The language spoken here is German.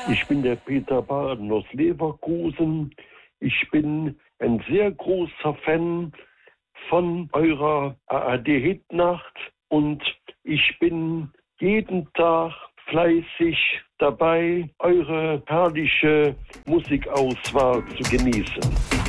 Ich bin der Peter Baden aus Leverkusen. Ich bin ein sehr großer Fan von eurer ARD-Hitnacht und ich bin jeden Tag fleißig dabei, eure herrliche Musikauswahl zu genießen.